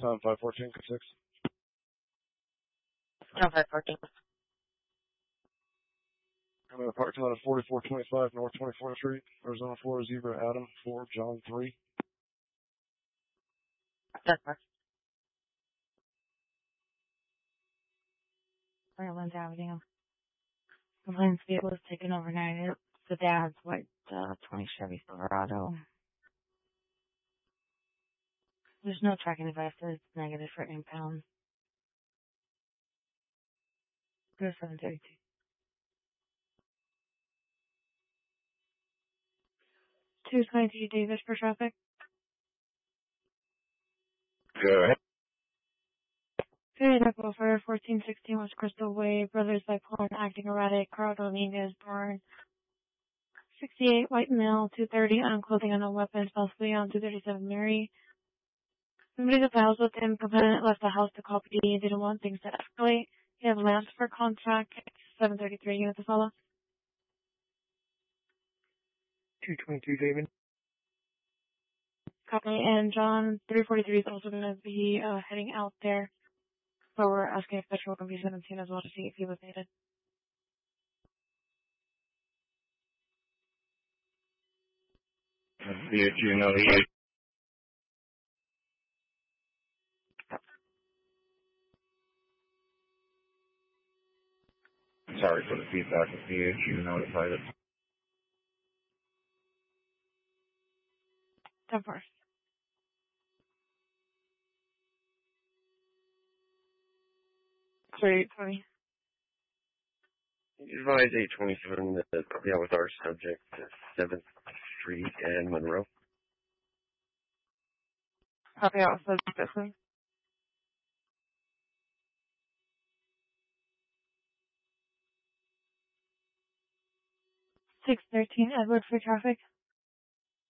Time 5:14, 6. Time 5:14. I'm in a parking lot of 4425 North 24th Street, Arizona 4, Zebra, Adam 4, John 3. That's correct. Maryland Avenue. Complaints vehicle was taken overnight. It's the dad's white 20 Chevy Silverado. There's no tracking device. It's negative for impound. Go 732. 222 Davis for traffic. Go ahead. Vehicle for 1416 West Crystal Way. Brothers bipolar and acting erratic. Carl Dominguez, born 68, white male, 230, on clothing and no weapons, possibly on 237 Mary. Somebody at the house with him. Complainant left the house to call PD. Didn't want things to escalate. He has lamps for contact. 733 unit to follow. 222 David. Copy. And John 343 is also going to be heading out there. So we're asking if Petrol can be 17 as well to see if he was needed. You know he is. Sorry for the feedback. If you notified it. 10-4. Sorry, Tony. Advise 827 that with our subject, 7th Street and Monroe. Copy out. So this one. 613 Edward for traffic.